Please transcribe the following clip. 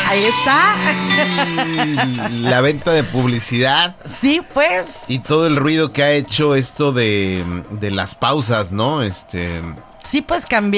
Ahí está. Y la venta de publicidad. Sí, pues. Y todo el ruido que ha hecho esto de las pausas, ¿no? Sí, pues cambié